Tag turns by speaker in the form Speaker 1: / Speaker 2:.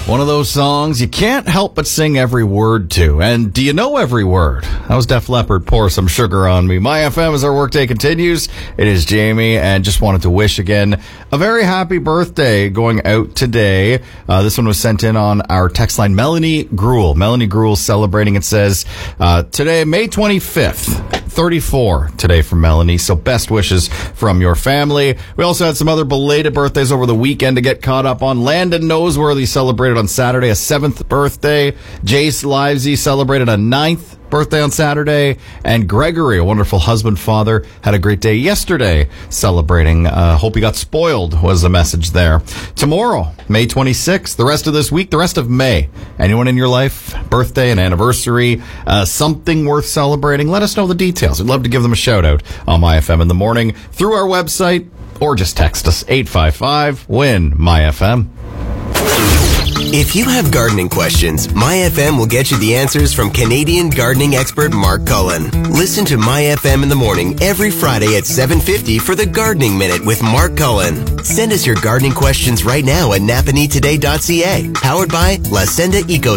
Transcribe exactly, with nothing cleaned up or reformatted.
Speaker 1: One of those songs you can't help but sing every word to. And do you know every word? That was Def Leppard, Pour Some Sugar on Me. My F M as our workday continues. It is Jamie, and just wanted to wish again a very happy birthday going out today. Uh, this one was sent in on our text line. Melanie Gruel. Melanie Gruel celebrating. It says, uh, today, May twenty-fifth. thirty-four today from Melanie, so best wishes from your family. We also had some other belated birthdays over the weekend to get caught up on. Landon Noseworthy celebrated on Saturday a seventh birthday. Jace Livesey celebrated a ninth birthday on Saturday, and Gregory, a wonderful husband, father, had a great day yesterday celebrating. Uh, hope he got spoiled was the message there. Tomorrow, May twenty-sixth, the rest of this week, the rest of May. Anyone in your life, birthday, an anniversary, uh, something worth celebrating, let us know the details. We'd love to give them a shout out on My F M in the morning through our website, or just text us eight five five, W I N, My F M.
Speaker 2: If you have gardening questions, My F M will get you the answers from Canadian gardening expert Mark Cullen. Listen to My F M in the morning every Friday at seven fifty for the Gardening Minute with Mark Cullen. Send us your gardening questions right now at napanee today dot c a. Powered by La Senda Eco